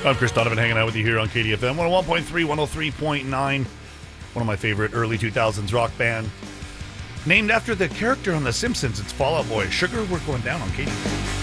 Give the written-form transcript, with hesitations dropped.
I'm Chris Donovan hanging out with you here on KDFM 101.3, 103.9. One of my favorite early 2000s rock band. Named after the character on The Simpsons, it's Fall Out Boy. Sugar, we're going down on KDFM.